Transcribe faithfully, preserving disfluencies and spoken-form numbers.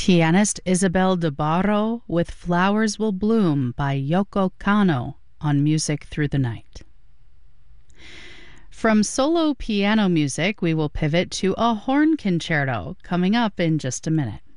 Pianist Isabel de Barro with Flowers Will Bloom by Yoko Kanno on Music Through the Night. From solo piano music, we will pivot to a horn concerto coming up in just a minute.